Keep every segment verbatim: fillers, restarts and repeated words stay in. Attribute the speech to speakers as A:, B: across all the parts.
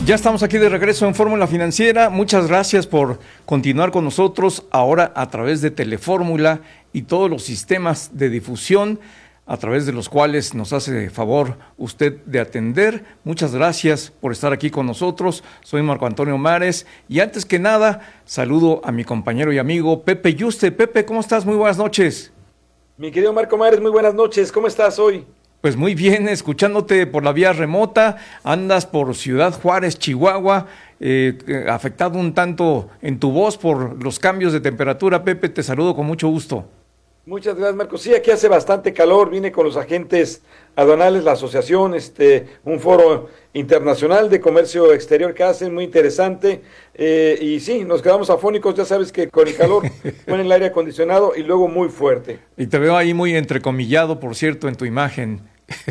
A: Ya estamos aquí de regreso en Fórmula Financiera. Muchas gracias por continuar con nosotros ahora a través de Telefórmula y todos los sistemas de difusión a través de los cuales nos hace favor usted de atender. Muchas gracias por estar aquí con nosotros. Soy Marco Antonio Mares y antes que nada saludo a mi compañero y amigo Pepe Yuste. Pepe, ¿cómo estás? Muy buenas noches.
B: Mi querido Marco Mares, muy buenas noches. ¿Cómo estás hoy?
A: Pues muy bien, escuchándote por la vía remota, andas por Ciudad Juárez, Chihuahua, eh, afectado un tanto en tu voz por los cambios de temperatura. Pepe, te saludo con mucho gusto.
B: Muchas gracias, Marco. Sí, aquí hace bastante calor, vine con los agentes aduanales, la asociación, este, un foro internacional de comercio exterior que hacen, muy interesante, eh, y sí, nos quedamos afónicos, ya sabes que con el calor ponen el aire acondicionado y luego muy fuerte.
A: Y te veo ahí muy entrecomillado, por cierto, en tu imagen.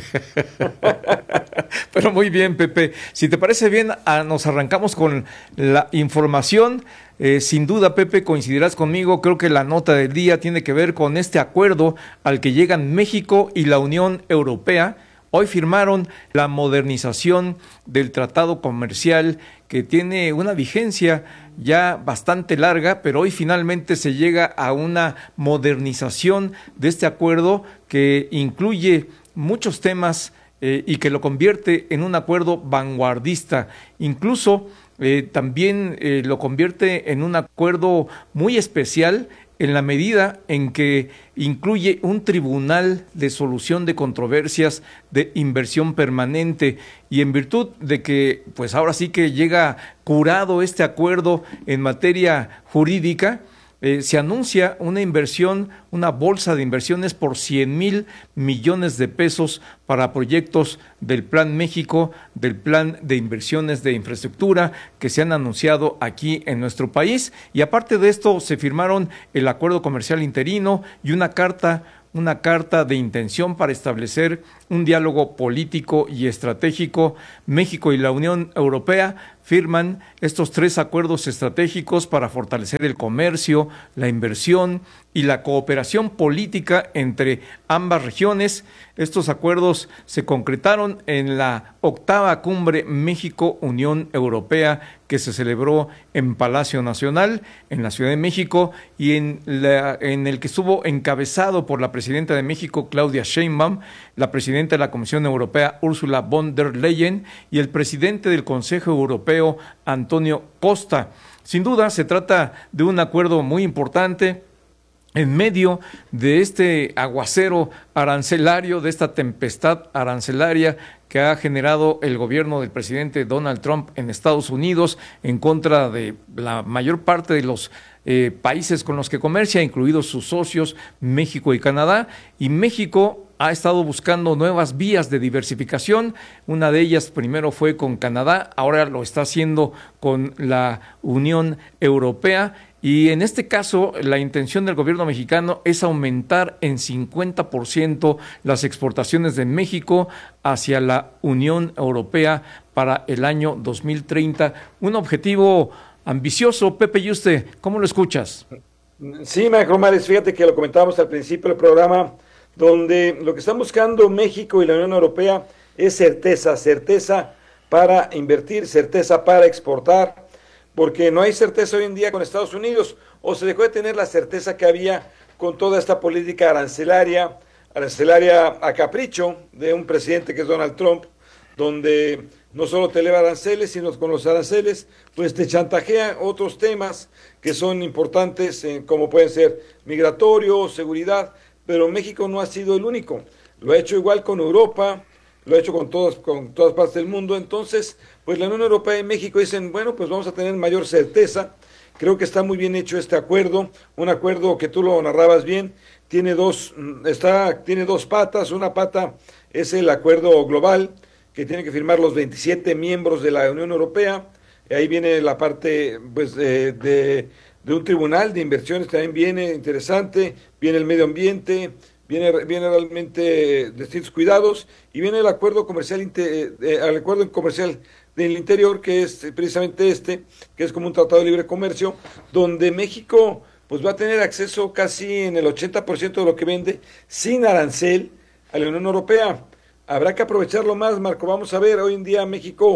A: Pero muy bien, Pepe. Si te parece bien, a, nos arrancamos con la información. Eh, sin duda, Pepe, coincidirás conmigo, creo que la nota del día tiene que ver con este acuerdo al que llegan México y la Unión Europea. Hoy firmaron la modernización del tratado comercial que tiene una vigencia ya bastante larga, pero hoy finalmente se llega a una modernización de este acuerdo que incluye muchos temas eh, y que lo convierte en un acuerdo vanguardista. Incluso eh, también eh, lo convierte en un acuerdo muy especial en la medida en que incluye un tribunal de solución de controversias de inversión permanente y en virtud de que pues ahora sí que llega curado este acuerdo en materia jurídica, Eh, se anuncia una inversión, una bolsa de inversiones por cien mil millones de pesos para proyectos del Plan México, del Plan de Inversiones de Infraestructura que se han anunciado aquí en nuestro país. Y aparte de esto, se firmaron el acuerdo comercial interino y una carta una carta de intención para establecer un diálogo político y estratégico. México y la Unión Europea firman estos tres acuerdos estratégicos para fortalecer el comercio, la inversión y la cooperación política entre ambas regiones. Estos acuerdos se concretaron en la octava cumbre México-Unión Europea que se celebró en Palacio Nacional, en la Ciudad de México, y en, la, en el que estuvo encabezado por la presidenta de México, Claudia Sheinbaum, la presidenta de la Comisión Europea, Ursula von der Leyen, y el presidente del Consejo Europeo, Antonio Costa. Sin duda, se trata de un acuerdo muy importante en medio de este aguacero arancelario, de esta tempestad arancelaria que ha generado el gobierno del presidente Donald Trump en Estados Unidos en contra de la mayor parte de los eh, países con los que comercia, incluidos sus socios México y Canadá. Y México ha estado buscando nuevas vías de diversificación. Una de ellas primero fue con Canadá, ahora lo está haciendo con la Unión Europea. Y en este caso, la intención del gobierno mexicano es aumentar en cincuenta por ciento las exportaciones de México hacia la Unión Europea para el año dos mil treinta. Un objetivo ambicioso. Pepe Yuste, ¿cómo lo escuchas?
B: Sí, Marco Mares, fíjate que lo comentábamos al principio del programa, donde lo que están buscando México y la Unión Europea es certeza, certeza para invertir, certeza para exportar, porque no hay certeza hoy en día con Estados Unidos, o se dejó de tener la certeza que había con toda esta política arancelaria, arancelaria a capricho de un presidente que es Donald Trump, donde no solo te eleva aranceles, sino con los aranceles, pues te chantajea otros temas que son importantes, eh, como pueden ser migratorio, seguridad, pero México no ha sido el único, lo ha hecho igual con Europa, lo ha hecho con, todos, con todas partes del mundo. Entonces, pues la Unión Europea y México dicen, bueno, pues vamos a tener mayor certeza. Creo que está muy bien hecho este acuerdo, un acuerdo que tú lo narrabas bien, tiene dos, está, tiene dos patas. Una pata es el acuerdo global, que tienen que firmar los veintisiete miembros de la Unión Europea. Ahí viene la parte pues de, de, de un tribunal de inversiones, también viene interesante, viene el medio ambiente, Viene, viene realmente distintos cuidados, y viene el acuerdo comercial, eh, el acuerdo comercial del interior, que es precisamente este, que es como un tratado de libre comercio, donde México pues va a tener acceso casi en el ochenta por ciento de lo que vende sin arancel a la Unión Europea. Habrá que aprovecharlo más, Marco. Vamos a ver, hoy en día México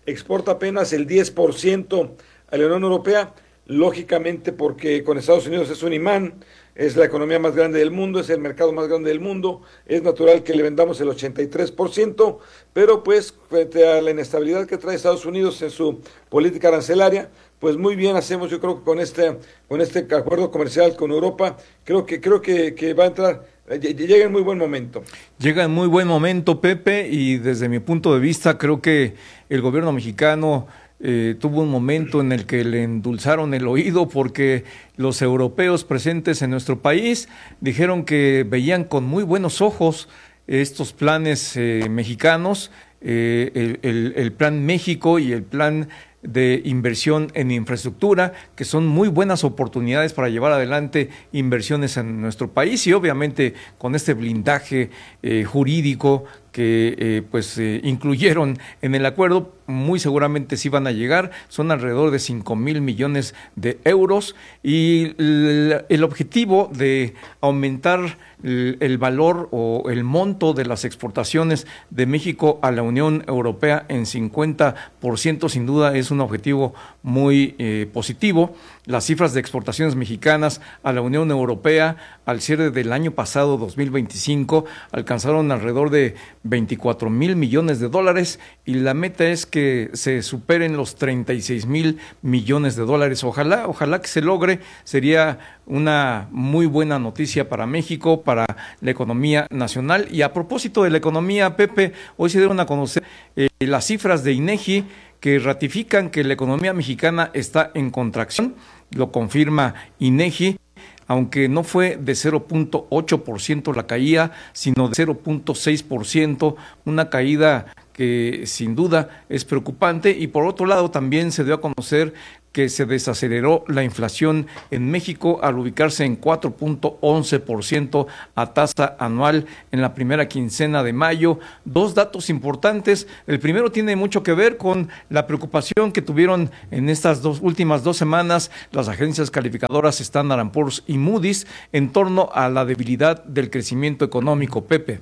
B: exporta apenas el diez por ciento a la Unión Europea, lógicamente porque con Estados Unidos es un imán, es la economía más grande del mundo, es el mercado más grande del mundo, es natural que le vendamos el ochenta y tres por ciento, pero pues frente a la inestabilidad que trae Estados Unidos en su política arancelaria, pues muy bien hacemos, yo creo que con este, con este acuerdo comercial con Europa, creo que, creo que, que va a entrar, llega en muy buen momento.
A: Llega en muy buen momento, Pepe, y desde mi punto de vista creo que el gobierno mexicano Eh, tuvo un momento en el que le endulzaron el oído porque los europeos presentes en nuestro país dijeron que veían con muy buenos ojos estos planes eh, mexicanos, eh, el, el, el Plan México y el Plan de inversión en infraestructura, que son muy buenas oportunidades para llevar adelante inversiones en nuestro país y obviamente con este blindaje eh, jurídico que eh, pues eh, incluyeron en el acuerdo, muy seguramente sí van a llegar, son alrededor de cinco mil millones de euros y el, el objetivo de aumentar el, el valor o el monto de las exportaciones de México a la Unión Europea en cincuenta por ciento sin duda es un objetivo muy eh, positivo. Las cifras de exportaciones mexicanas a la Unión Europea al cierre del año pasado, dos mil veinticinco, alcanzaron alrededor de veinticuatro mil millones de dólares y la meta es que se superen los treinta y seis mil millones de dólares. Ojalá, ojalá que se logre, sería una muy buena noticia para México, para la economía nacional. Y a propósito de la economía, Pepe, hoy se dieron a conocer eh, las cifras de INEGI que ratifican que la economía mexicana está en contracción, lo confirma INEGI, aunque no fue de cero punto ocho por ciento la caída, sino de cero punto seis por ciento, una caída que sin duda es preocupante. Y por otro lado también se dio a conocer que se desaceleró la inflación en México al ubicarse en cuatro punto once por ciento a tasa anual en la primera quincena de mayo. Dos datos importantes. El primero tiene mucho que ver con la preocupación que tuvieron en estas dos últimas dos semanas las agencias calificadoras Standard and Poor's y Moody's en torno a la debilidad del crecimiento económico, Pepe.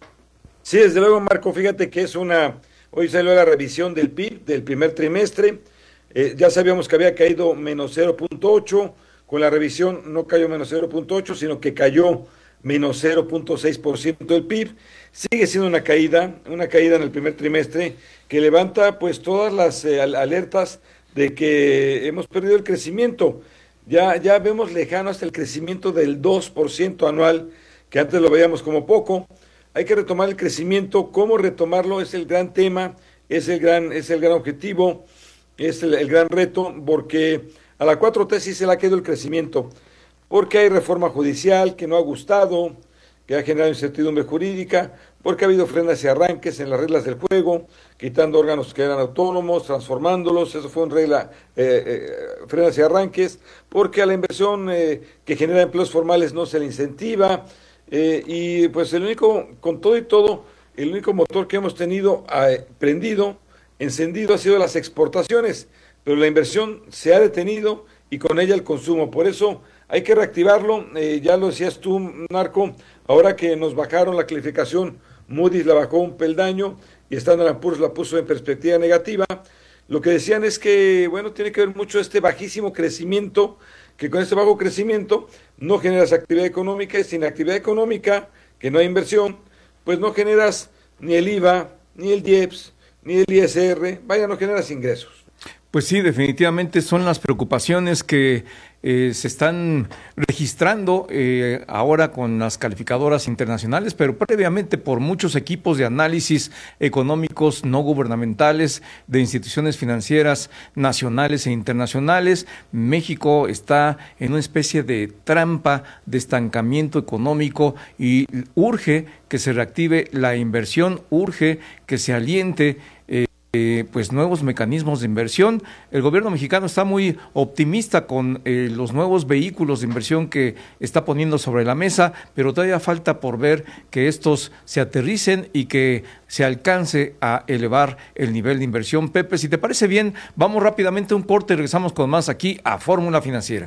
B: Sí, desde luego, Marco, fíjate que es una, hoy salió la revisión del P I B del primer trimestre. Eh, ya sabíamos que había caído menos cero punto ocho, con la revisión no cayó menos cero punto ocho, sino que cayó menos cero punto seis por ciento del P I B. Sigue siendo una caída, una caída en el primer trimestre que levanta pues todas las eh, alertas de que hemos perdido el crecimiento. Ya, ya vemos lejano hasta el crecimiento del dos por ciento anual, que antes lo veíamos como poco. Hay que retomar el crecimiento. ¿Cómo retomarlo? Es el gran tema, es el gran, es el gran objetivo. Es el, el gran reto, porque a la cuatro T sí se le ha quedado el crecimiento, porque hay reforma judicial que no ha gustado, que ha generado incertidumbre jurídica, porque ha habido frenas y arranques en las reglas del juego, quitando órganos que eran autónomos, transformándolos, eso fue un regla, eh, eh, frenas y arranques, porque a la inversión eh, que genera empleos formales no se le incentiva, eh, y pues el único, con todo y todo, el único motor que hemos tenido eh, prendido, encendido ha sido las exportaciones, pero la inversión se ha detenido y con ella el consumo. Por eso hay que reactivarlo. Eh, ya lo decías tú, Marco, ahora que nos bajaron la calificación, Moody's la bajó un peldaño y Standard and Poor's la puso en perspectiva negativa. Lo que decían es que, bueno, tiene que ver mucho este bajísimo crecimiento, que con este bajo crecimiento no generas actividad económica, y sin actividad económica, que no hay inversión, pues no generas ni el I V A, ni el I E P S, ni el I S R, vaya, no generas ingresos.
A: Pues sí, definitivamente son las preocupaciones que eh, se están registrando eh, ahora con las calificadoras internacionales, pero previamente por muchos equipos de análisis económicos no gubernamentales de instituciones financieras nacionales e internacionales. México está en una especie de trampa de estancamiento económico y urge que se reactive la inversión, urge que se aliente eh, Eh, pues nuevos mecanismos de inversión. El gobierno mexicano está muy optimista con eh, los nuevos vehículos de inversión que está poniendo sobre la mesa, pero todavía falta por ver que estos se aterricen y que se alcance a elevar el nivel de inversión. Pepe, si te parece bien, vamos rápidamente a un corte y regresamos con más aquí a Fórmula Financiera.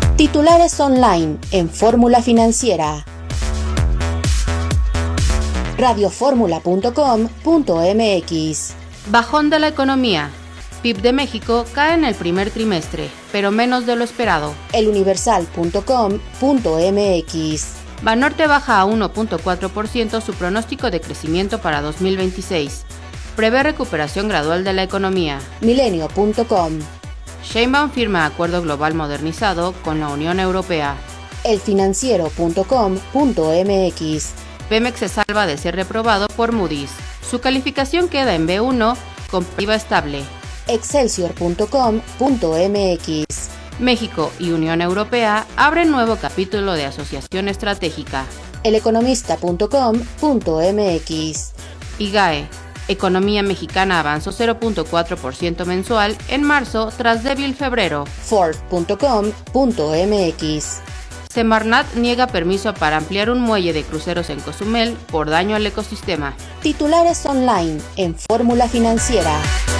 C: Titulares online en Fórmula Financiera. radio fórmula punto com punto m x.
D: Bajón de la economía. P I B de México cae en el primer trimestre, pero menos de lo esperado.
C: el universal punto com punto m x.
D: Banorte baja a uno punto cuatro por ciento su pronóstico de crecimiento para dos mil veintiséis. Prevé recuperación gradual de la economía.
C: milenio punto com.
D: Sheinbaum firma acuerdo global modernizado con la Unión Europea.
C: el financiero punto com punto m x.
D: Pemex se salva de ser reprobado por Moody's. Su calificación queda en B uno con I V A estable.
C: excelsior punto com punto m x.
D: México y Unión Europea abren nuevo capítulo de asociación estratégica.
C: el economista punto com punto m x.
D: I G A E. Economía mexicana avanzó cero punto cuatro por ciento mensual en marzo tras débil febrero.
C: Forbes punto com punto m x.
D: Semarnat niega permiso para ampliar un muelle de cruceros en Cozumel por daño al ecosistema.
C: Titulares online en Fórmula Financiera.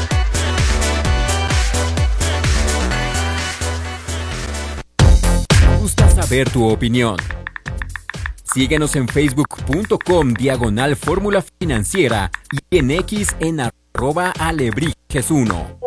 E: Nos gusta saber tu opinión. Síguenos en facebook punto com diagonal Fórmula Financiera y en X en arroba alebrijes uno.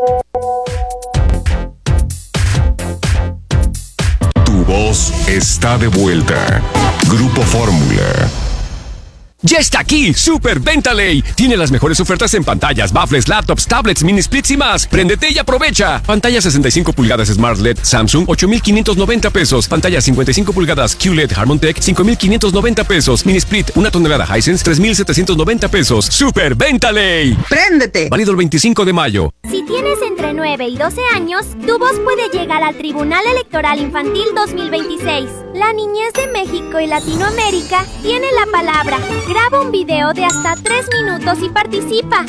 F: Tu voz está de vuelta. Grupo Fórmula.
G: ¡Ya está aquí! ¡Super Venta Ley! Tiene las mejores ofertas en pantallas, baffles, laptops, tablets, mini splits y más. ¡Préndete y aprovecha! Pantalla sesenta y cinco pulgadas Smart L E D Samsung, ocho mil quinientos noventa pesos. Pantalla cincuenta y cinco pulgadas Q L E D Harmontech, cinco mil quinientos noventa pesos. Mini split, una tonelada Hisense, tres mil setecientos noventa pesos. ¡Super Venta Ley!
H: ¡Préndete!
G: Válido el veinticinco de mayo.
I: Si tienes entre nueve y doce años, tu voz puede llegar al Tribunal Electoral Infantil dos mil veintiséis. La niñez de México y Latinoamérica tiene la palabra. Graba un video de hasta tres minutos y participa.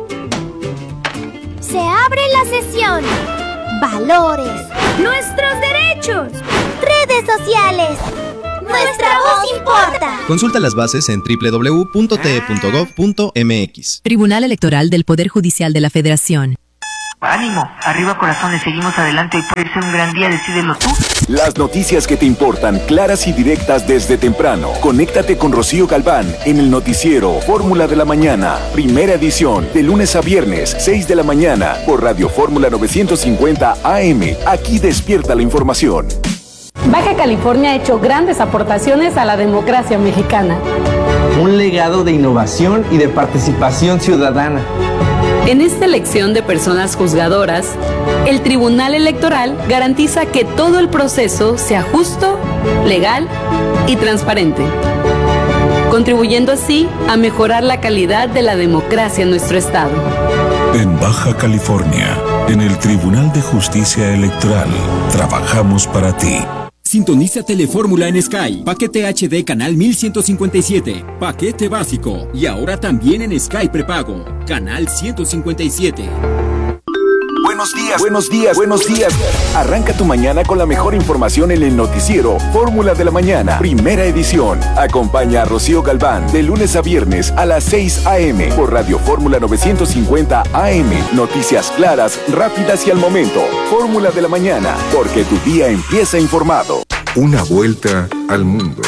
I: Se abre la sesión. Valores. Nuestros derechos. Redes sociales. Nuestra voz importa.
J: Consulta las bases en doble u doble u doble u punto t e punto gov punto m x.
K: Tribunal Electoral del Poder Judicial de la Federación.
L: Ánimo, arriba corazones, seguimos adelante y puede ser un gran día, decídelo tú.
M: Las noticias que te importan, claras y directas desde temprano. Conéctate con Rocío Galván en el noticiero Fórmula de la Mañana, primera edición, de lunes a viernes, seis de la mañana, por Radio Fórmula novecientos cincuenta A M. Aquí despierta la información.
N: Baja California ha hecho grandes aportaciones a la democracia mexicana.
O: Un legado de innovación y de participación ciudadana.
N: En esta elección de personas juzgadoras, el Tribunal Electoral garantiza que todo el proceso sea justo, legal y transparente, contribuyendo así a mejorar la calidad de la democracia en nuestro estado.
F: En Baja California, en el Tribunal de Justicia Electoral, trabajamos para ti.
E: Sintoniza Telefórmula en Sky, paquete H D canal mil ciento cincuenta y siete, paquete básico y ahora también en Sky prepago, canal ciento cincuenta y siete.
M: Buenos días, buenos días, buenos días. Arranca tu mañana con la mejor información en el noticiero Fórmula de la Mañana, primera edición. Acompaña a Rocío Galván de lunes a viernes a las seis a eme por Radio Fórmula novecientos cincuenta A M. Noticias claras, rápidas y al momento. Fórmula de la Mañana, porque tu día empieza informado.
F: Una vuelta al mundo.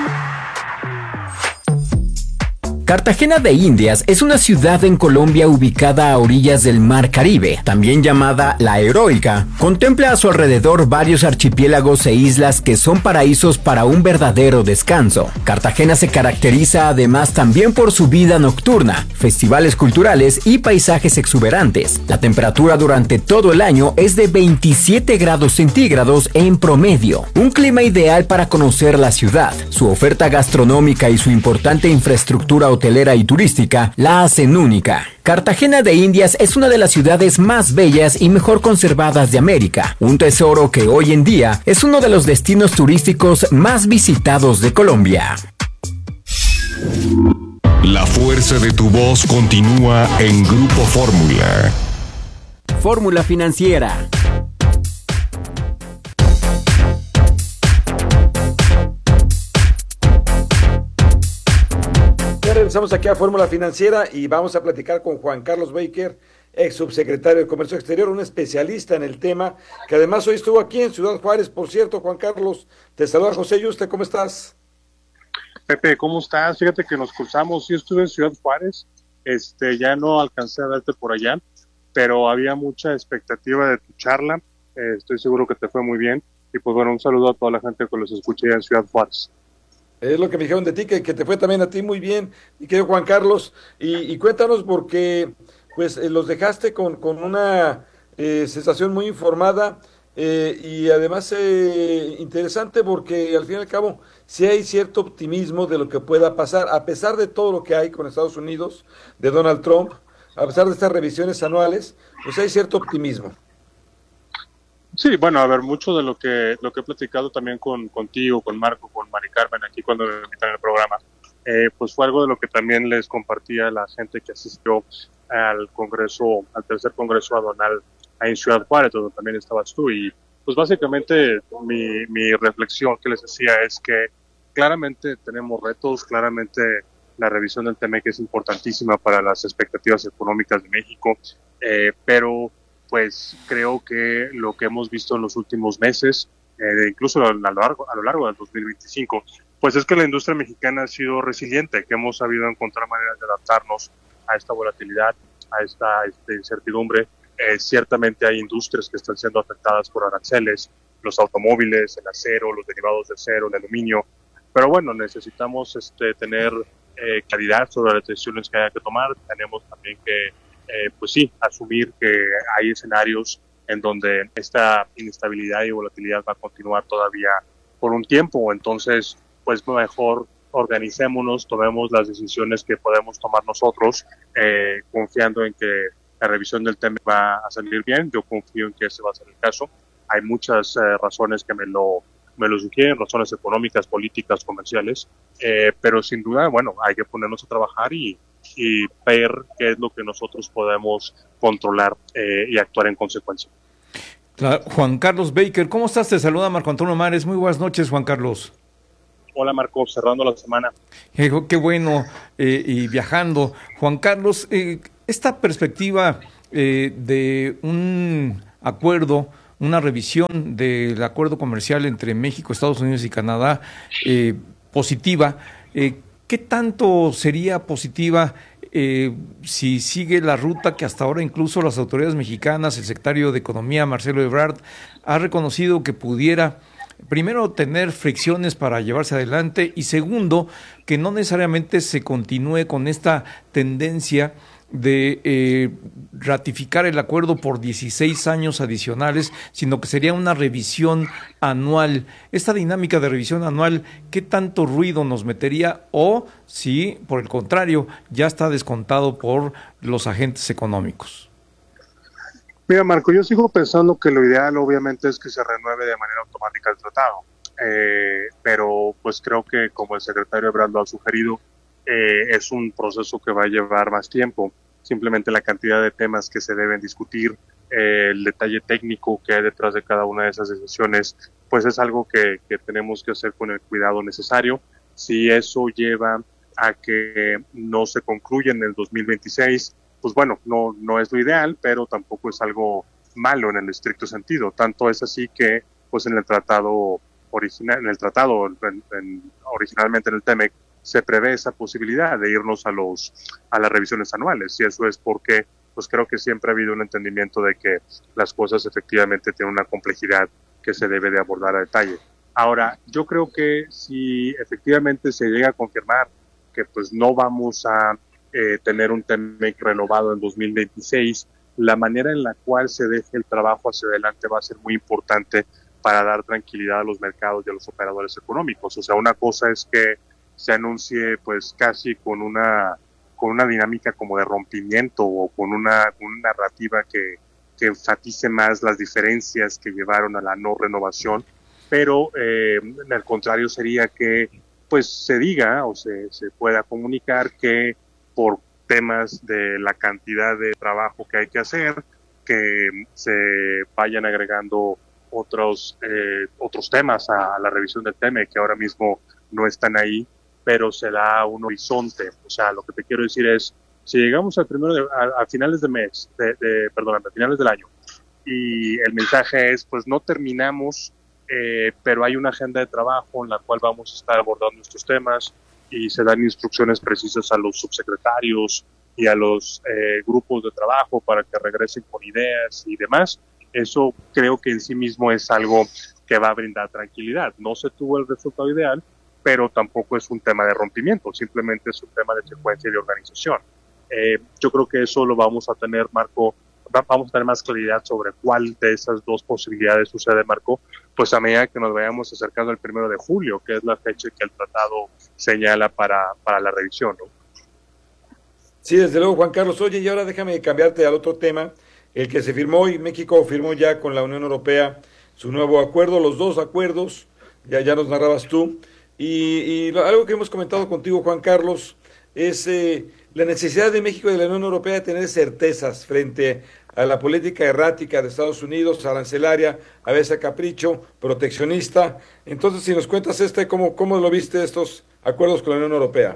E: Cartagena de Indias es una ciudad en Colombia ubicada a orillas del Mar Caribe, también llamada La Heroica. Contempla a su alrededor varios archipiélagos e islas que son paraísos para un verdadero descanso. Cartagena se caracteriza además también por su vida nocturna, festivales culturales y paisajes exuberantes. La temperatura durante todo el año es de veintisiete grados centígrados en promedio, un clima ideal para conocer la ciudad. Su oferta gastronómica y su importante infraestructura hotelera y turística la hacen única. Cartagena de Indias es una de las ciudades más bellas y mejor conservadas de América, un tesoro que hoy en día es uno de los destinos turísticos más visitados de Colombia.
F: La fuerza de tu voz continúa en Grupo Fórmula.
E: Fórmula Financiera.
B: Regresamos aquí a Fórmula Financiera y vamos a platicar con Juan Carlos Baker, ex subsecretario de Comercio Exterior, un especialista en el tema, que además hoy estuvo aquí en Ciudad Juárez. Por cierto, Juan Carlos, te saluda José Yuste, ¿cómo estás?
H: Pepe, ¿cómo estás? Fíjate que nos cruzamos, sí estuve en Ciudad Juárez, este, ya no alcancé a verte por allá, pero había mucha expectativa de tu charla, eh, estoy seguro que te fue muy bien, y pues bueno, un saludo a toda la gente que los escuché en Ciudad Juárez.
B: Es lo que me dijeron de ti, que, que te fue también a ti muy bien, y querido Juan Carlos, y, y cuéntanos porque pues eh, los dejaste con, con una eh, sensación muy informada, eh, y además eh, interesante porque al fin y al cabo sí hay cierto optimismo de lo que pueda pasar, a pesar de todo lo que hay con Estados Unidos, de Donald Trump, a pesar de estas revisiones anuales, pues hay cierto optimismo.
H: Sí, bueno, a ver, mucho de lo que lo que he platicado también con contigo, con Marco, con Mari Carmen, aquí cuando me invitaron al programa, eh, pues fue algo de lo que también les compartía a la gente que asistió al Congreso, al tercer Congreso Aduanal ahí en Ciudad Juárez, donde también estabas tú, y pues básicamente mi, mi reflexión que les decía es que claramente tenemos retos, claramente la revisión del T M E C es importantísima para las expectativas económicas de México, eh, pero pues creo que lo que hemos visto en los últimos meses, eh, incluso a lo largo, a lo largo del dos mil veinticinco, pues es que la industria mexicana ha sido resiliente, que hemos sabido encontrar maneras de adaptarnos a esta volatilidad, a esta, esta incertidumbre. Eh, ciertamente hay industrias que están siendo afectadas por aranceles, los automóviles, el acero, los derivados de acero, el aluminio, pero bueno, necesitamos este, tener eh, claridad sobre las decisiones que haya que tomar, tenemos también que Eh, pues sí, asumir que hay escenarios en donde esta inestabilidad y volatilidad va a continuar todavía por un tiempo, entonces pues mejor organicémonos, tomemos las decisiones que podemos tomar nosotros, eh, confiando en que la revisión del tema va a salir bien. Yo confío en que ese va a ser el caso. Hay muchas eh, razones que me lo me lo sugieren, razones económicas, políticas, comerciales, eh, pero sin duda, bueno, hay que ponernos a trabajar y y ver qué es lo que nosotros podemos controlar eh, y actuar en consecuencia.
A: Claro. Juan Carlos Baker, ¿cómo estás? Te saluda Marco Antonio Mares. Muy buenas noches, Juan Carlos.
H: Hola, Marco, cerrando la semana.
A: Eh, qué bueno, eh, y viajando. Juan Carlos, eh, esta perspectiva eh, de un acuerdo, una revisión del acuerdo comercial entre México, Estados Unidos y Canadá, eh, positiva, eh, ¿qué tanto sería positiva eh, si sigue la ruta que hasta ahora incluso las autoridades mexicanas, el secretario de Economía, Marcelo Ebrard, ha reconocido que pudiera, primero, tener fricciones para llevarse adelante y segundo, que no necesariamente se continúe con esta tendencia de eh, ratificar el acuerdo por dieciséis años adicionales, sino que sería una revisión anual? Esta dinámica de revisión anual, ¿qué tanto ruido nos metería? O si, por el contrario, ya está descontado por los agentes económicos.
H: Mira, Marco, yo sigo pensando que lo ideal obviamente es que se renueve de manera automática el tratado, eh, pero pues creo que como el secretario Ebrard lo ha sugerido, Eh, es un proceso que va a llevar más tiempo. Simplemente la cantidad de temas que se deben discutir, eh, el detalle técnico que hay detrás de cada una de esas decisiones, pues es algo que, que tenemos que hacer con el cuidado necesario. Si eso lleva a que no se concluya en el dos mil veintiséis, pues bueno, no, no es lo ideal, pero tampoco es algo malo en el estricto sentido. Tanto es así que pues en el tratado original, en el tratado en, en, originalmente en el T M E C, se prevé esa posibilidad de irnos a los a las revisiones anuales, y eso es porque pues creo que siempre ha habido un entendimiento de que las cosas efectivamente tienen una complejidad que se debe de abordar a detalle. Ahora, yo creo que si efectivamente se llega a confirmar que pues no vamos a eh, tener un T M E C renovado en dos mil veintiséis, la manera en la cual se deje el trabajo hacia adelante va a ser muy importante para dar tranquilidad a los mercados y a los operadores económicos. O sea, una cosa es que se anuncie pues casi con una con una dinámica como de rompimiento o con una, una narrativa que, que enfatice más las diferencias que llevaron a la no renovación, pero eh, al contrario sería que pues se diga o se, se pueda comunicar que por temas de la cantidad de trabajo que hay que hacer, que se vayan agregando otros eh, otros temas a, a la revisión del T M E que ahora mismo no están ahí, pero se da un horizonte. O sea, lo que te quiero decir es, si llegamos al primero de, a, a finales de mes, de, de, perdón, a finales del año, y el mensaje es, pues no terminamos eh, pero hay una agenda de trabajo en la cual vamos a estar abordando estos temas y se dan instrucciones precisas a los subsecretarios y a los eh, grupos de trabajo para que regresen con ideas y demás. Eso creo que en sí mismo es algo que va a brindar tranquilidad. No se tuvo el resultado ideal, pero tampoco es un tema de rompimiento, simplemente es un tema de secuencia y de organización. Eh, yo creo que eso lo vamos a tener, Marco, vamos a tener más claridad sobre cuál de esas dos posibilidades sucede, Marco, pues a medida que nos vayamos acercando al primero de julio, que es la fecha que el tratado señala para, para la revisión, ¿no?
B: Sí, desde luego, Juan Carlos. Oye, y ahora déjame cambiarte al otro tema, el que se firmó y México firmó ya con la Unión Europea su nuevo acuerdo, los dos acuerdos, ya, ya nos narrabas tú, y, y lo, algo que hemos comentado contigo, Juan Carlos, es eh, la necesidad de México y de la Unión Europea de tener certezas frente a la política errática de Estados Unidos, arancelaria, a veces a capricho, proteccionista. Entonces, si nos cuentas este, ¿cómo, cómo lo viste estos acuerdos con la Unión Europea?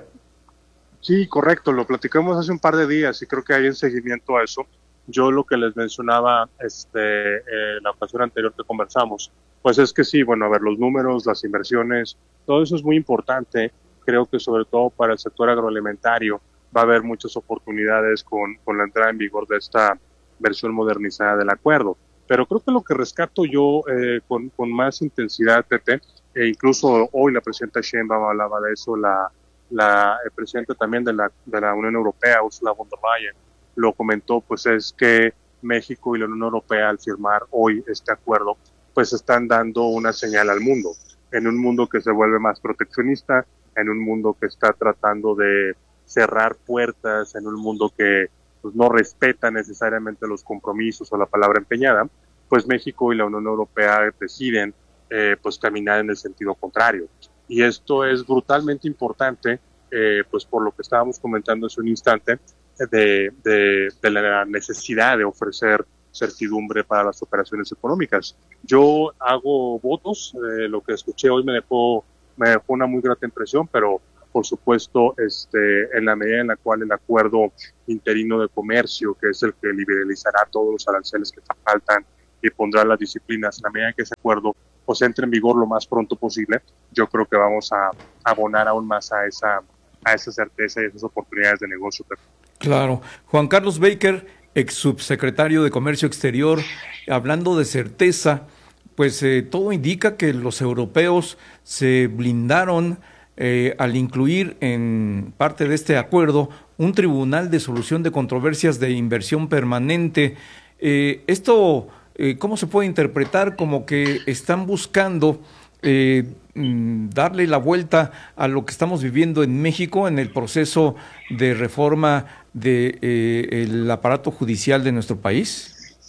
H: Sí, correcto, lo platicamos hace un par de días y creo que hay en seguimiento a eso. Yo lo que les mencionaba este, eh, la ocasión anterior que conversamos, pues es que sí, bueno, a ver, los números, las inversiones, todo eso es muy importante. Creo que sobre todo para el sector agroalimentario va a haber muchas oportunidades con, con la entrada en vigor de esta versión modernizada del acuerdo. Pero creo que lo que rescato yo eh, con, con más intensidad, Tete, e incluso hoy la presidenta Sheinbaum hablaba de eso, la, la el presidente también de la, de la Unión Europea, Ursula von der Leyen, lo comentó, pues es que México y la Unión Europea al firmar hoy este acuerdo, pues están dando una señal al mundo, en un mundo que se vuelve más proteccionista, en un mundo que está tratando de cerrar puertas, en un mundo que pues, no respeta necesariamente los compromisos o la palabra empeñada, pues México y la Unión Europea deciden eh, pues caminar en el sentido contrario. Y esto es brutalmente importante, eh, pues por lo que estábamos comentando hace un instante, de, de, de la necesidad de ofrecer certidumbre para las operaciones económicas. Yo hago votos, eh, lo que escuché hoy me dejó, me dejó una muy grata impresión, pero por supuesto, este, en la medida en la cual el acuerdo interino de comercio, que es el que liberalizará todos los aranceles que faltan y pondrá las disciplinas, en la medida en que ese acuerdo pues entre en vigor lo más pronto posible, yo creo que vamos a abonar aún más a esa, a esa certeza y esas oportunidades de negocio.
A: Claro. Juan Carlos Baker, ex subsecretario de Comercio Exterior, hablando de certeza, pues eh, todo indica que los europeos se blindaron eh, al incluir en parte de este acuerdo un tribunal de solución de controversias de inversión permanente. Eh, esto, eh, ¿cómo se puede interpretar? Como que están buscando eh, darle la vuelta a lo que estamos viviendo en México en el proceso de reforma de eh, el aparato judicial de nuestro país.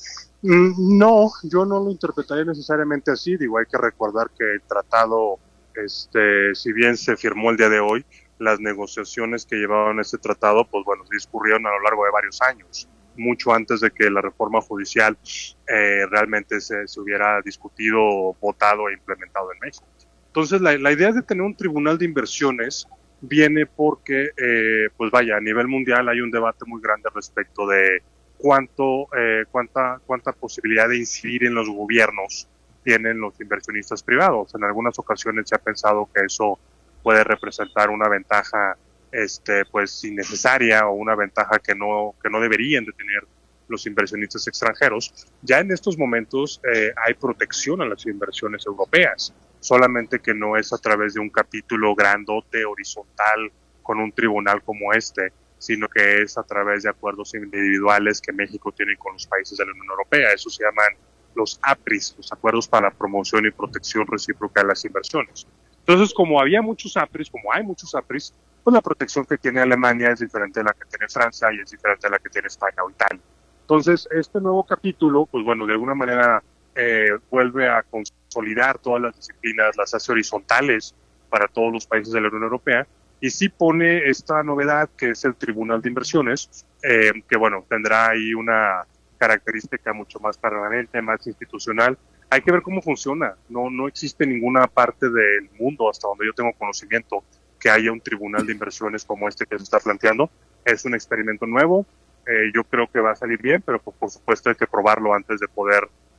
H: No, yo no lo interpretaría necesariamente así. Digo, hay que recordar que el tratado, este, si bien se firmó el día de hoy, las negociaciones que llevaban este tratado, pues bueno, discurrieron a lo largo de varios años, mucho antes de que la reforma judicial eh, realmente se, se hubiera discutido, votado e implementado en México. Entonces, la, la idea de tener un tribunal de inversiones viene porque, eh, pues vaya, a nivel mundial hay un debate muy grande respecto de cuánto, eh, cuánta, cuánta posibilidad de incidir en los gobiernos tienen los inversionistas privados. En algunas ocasiones se ha pensado que eso puede representar una ventaja, este, pues innecesaria o una ventaja que no, que no deberían de tener los inversionistas extranjeros. Ya en estos momentos eh, hay protección a las inversiones europeas, solamente que no es a través de un capítulo grandote, horizontal, con un tribunal como este, sino que es a través de acuerdos individuales que México tiene con los países de la Unión Europea. Eso se llaman los A P R Is, los Acuerdos para la Promoción y Protección Recíproca de las Inversiones. Entonces, como había muchos A P R Is, como hay muchos A P R Is, pues la protección que tiene Alemania es diferente de la que tiene Francia y es diferente de la que tiene España o Italia. Entonces, este nuevo capítulo, pues bueno, de alguna manera eh, vuelve a consolidar todas las disciplinas, las hace horizontales para todos los países de la Unión Europea, y sí pone esta novedad que es el Tribunal de Inversiones, eh, que bueno, tendrá ahí una característica mucho más permanente, más institucional. Hay que ver cómo funciona. No, no existe ninguna parte del mundo, hasta donde yo tengo conocimiento, que haya un tribunal de inversiones como este que se está planteando. Es un experimento nuevo. Eh, yo creo que va a salir bien, pero por, por supuesto hay que probarlo antes de poder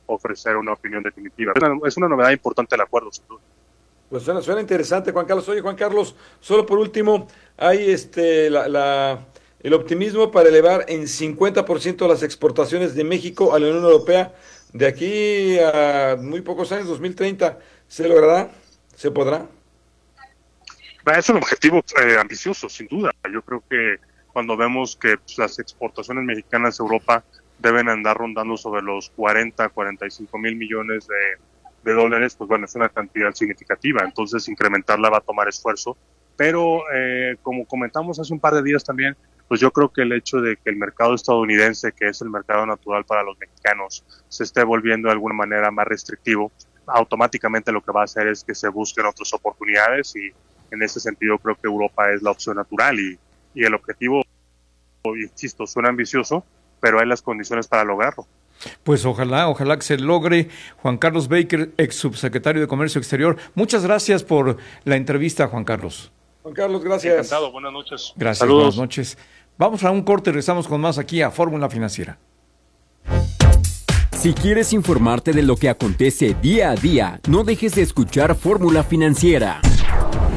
H: ofrecer una opinión definitiva. Es una, es una novedad importante el acuerdo, sin duda.
B: Pues suena, suena interesante, Juan Carlos. Oye, Juan Carlos, solo por último, hay este la, la el optimismo para elevar en cincuenta por ciento las exportaciones de México a la Unión Europea de aquí a muy pocos años, dos mil treinta. ¿Se logrará? ¿Se podrá?
H: Es un objetivo eh, ambicioso, sin duda. Yo creo que cuando vemos que pues, las exportaciones mexicanas a Europa deben andar rondando sobre los cuarenta, cuarenta y cinco mil millones de de dólares, pues bueno, es una cantidad significativa, entonces incrementarla va a tomar esfuerzo, pero eh, como comentamos hace un par de días también, pues yo creo que el hecho de que el mercado estadounidense, que es el mercado natural para los mexicanos, se esté volviendo de alguna manera más restrictivo, automáticamente lo que va a hacer es que se busquen otras oportunidades y en ese sentido creo que Europa es la opción natural y, y el objetivo, insisto, suena ambicioso, pero hay las condiciones para lograrlo.
A: Pues ojalá, ojalá que se logre. Juan Carlos Baker, ex subsecretario de Comercio Exterior, muchas gracias por la entrevista, Juan Carlos.
B: Juan Carlos, gracias.
H: Encantado, buenas noches.
A: Gracias,
H: Saludos.
A: Buenas noches. Vamos a un corte y regresamos con más aquí a Fórmula Financiera.
E: Si quieres informarte de lo que acontece día a día, no dejes de escuchar Fórmula Financiera.